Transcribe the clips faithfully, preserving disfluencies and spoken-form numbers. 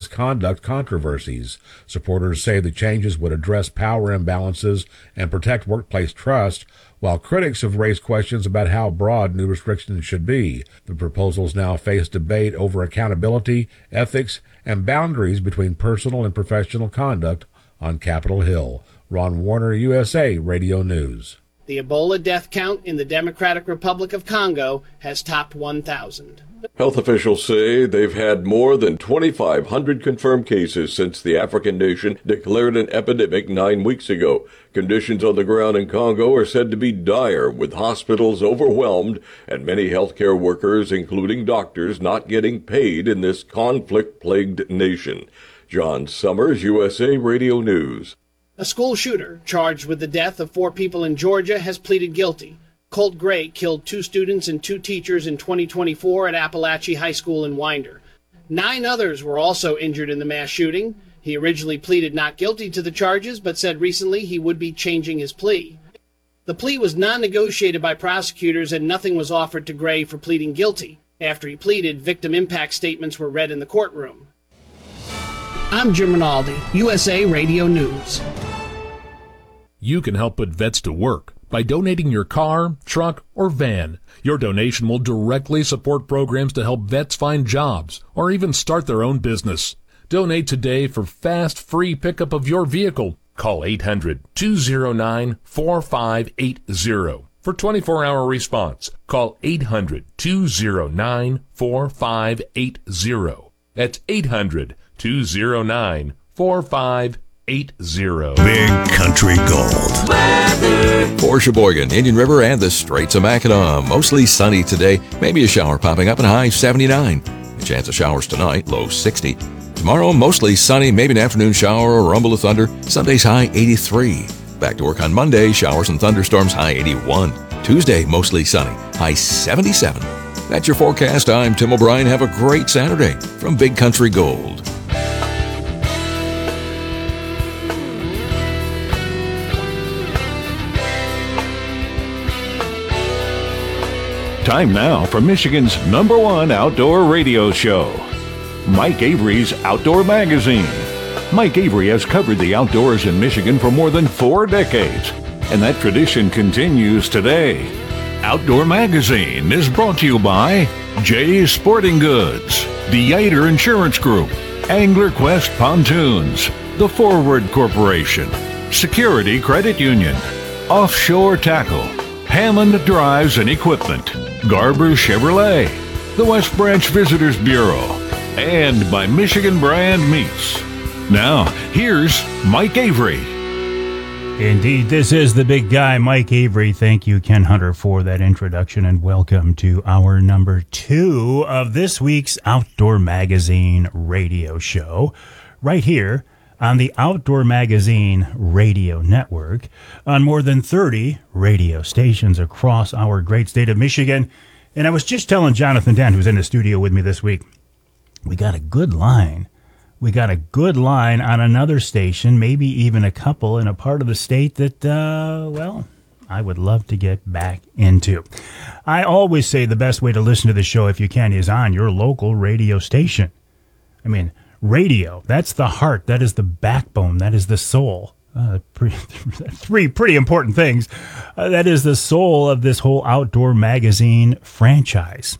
misconduct controversies. Supporters say the changes would address power imbalances and protect workplace trust, while critics have raised questions about how broad new restrictions should be. The proposals now face debate over accountability, ethics, and boundaries between personal and professional conduct on Capitol Hill. Ron Warner, U S A Radio News. The Ebola death count in the Democratic Republic of Congo has topped one thousand. Health officials say they've had more than twenty-five hundred confirmed cases since the African nation declared an epidemic nine weeks ago. Conditions on the ground in Congo are said to be dire, with hospitals overwhelmed and many healthcare workers, including doctors, not getting paid in this conflict-plagued nation. John Summers, U S A Radio News. A school shooter charged with the death of four people in Georgia has pleaded guilty. Colt Gray killed two students and two teachers in twenty twenty-four at Appalachia High School in Winder. Nine others were also injured in the mass shooting. He originally pleaded not guilty to the charges, but said recently he would be changing his plea. The plea was non-negotiated by prosecutors, and nothing was offered to Gray for pleading guilty. After he pleaded, victim impact statements were read in the courtroom. I'm Jim Rinaldi, U S A Radio News. You can help put vets to work by donating your car, truck, or van. Your donation will directly support programs to help vets find jobs or even start their own business. Donate today for fast, free pickup of your vehicle. Call eight hundred, two oh nine, four five eight oh for twenty-four hour response. Call eight hundred, two oh nine, four five eight oh. That's eight hundred, two oh nine, four five eight oh. Big Country Gold. Weather. For Sheboygan, Indian River, and the Straits of Mackinac. Mostly sunny today. Maybe a shower popping up at high seventy-nine. A chance of showers tonight, low sixty. Tomorrow, mostly sunny, maybe an afternoon shower or rumble of thunder. Sunday's high eighty-three. Back to work on Monday, showers and thunderstorms, high eighty-one. Tuesday, mostly sunny, high seventy-seven. That's your forecast. I'm Tim O'Brien. Have a great Saturday from Big Country Gold. Time now for Michigan's number one outdoor radio show, Mike Avery's Outdoor Magazine. Mike Avery has covered the outdoors in Michigan for more than four decades, and that tradition continues today. Outdoor Magazine is brought to you by Jay's Sporting Goods, the Yater Insurance Group, Angler Quest Pontoons, the Forward Corporation, Security Credit Union, Offshore Tackle, Hammond Drives and Equipment, Garber Chevrolet, the West Branch Visitors Bureau, and by Michigan Brand Meats. Now, here's Mike Avery. Indeed, this is the big guy, Mike Avery. Thank you, Ken Hunter, for that introduction, and welcome to our number two of this week's Outdoor Magazine radio show, right here on the Outdoor Magazine Radio Network, on more than thirty radio stations across our great state of Michigan. And I was just telling Jonathan Dent, who's in the studio with me this week, we got a good line. We got a good line on another station, maybe even a couple in a part of the state that, uh, well, I would love to get back into. I always say the best way to listen to the show, if you can, is on your local radio station. I mean, radio, that's the heart, that is the backbone, that is the soul. Uh, pre- three pretty important things. Uh, that is the soul of this whole Outdoor Magazine franchise.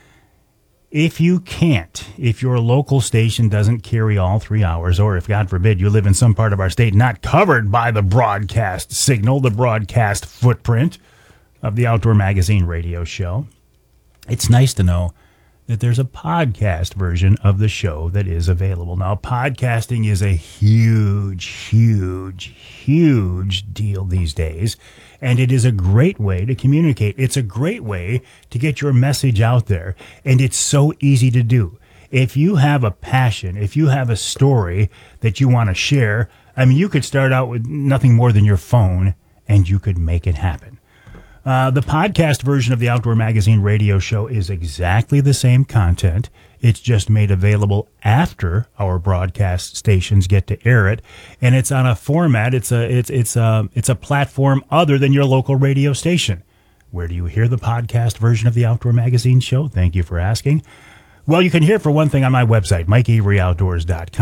If you can't, if your local station doesn't carry all three hours, or if, God forbid, you live in some part of our state not covered by the broadcast signal, the broadcast footprint of the Outdoor Magazine radio show, it's nice to know that there's a podcast version of the show that is available. Now, podcasting is a huge, huge, huge deal these days, and it is a great way to communicate. It's a great way to get your message out there, and it's so easy to do. If you have a passion, if you have a story that you want to share, I mean, you could start out with nothing more than your phone, and you could make it happen. Uh, the podcast version of the Outdoor Magazine radio show is exactly the same content. It's just made available after our broadcast stations get to air it, and it's on a format. It's a it's it's a it's a platform other than your local radio station. Where do you hear the podcast version of the Outdoor Magazine show? Thank you for asking. Well, you can hear it for one thing on my website, mike avery outdoors dot com.